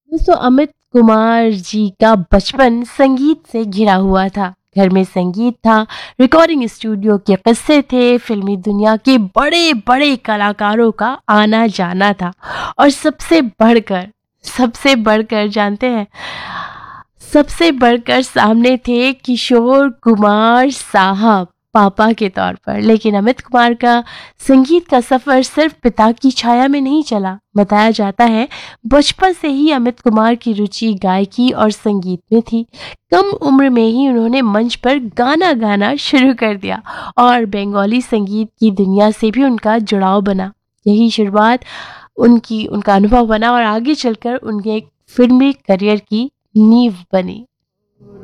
दोस्तों, अमित कुमार जी का बचपन संगीत से घिरा हुआ था। घर में संगीत था, रिकॉर्डिंग स्टूडियो के किस्से थे, फिल्मी दुनिया के बड़े बड़े कलाकारों का आना जाना था। और सबसे बढ़कर जानते हैं, सबसे बढ़कर सामने थे किशोर कुमार साहब पापा के तौर पर। लेकिन अमित कुमार का संगीत का सफर सिर्फ पिता की छाया में नहीं चला। बताया जाता है बचपन से ही अमित कुमार की रुचि गायकी और संगीत में थी। कम उम्र में ही उन्होंने मंच पर गाना गाना शुरू कर दिया और बंगाली संगीत की दुनिया से भी उनका जुड़ाव बना। यही शुरुआत उनका अनुभव बना और आगे चलकर उनके एक फिल्मी करियर की नींव बनी।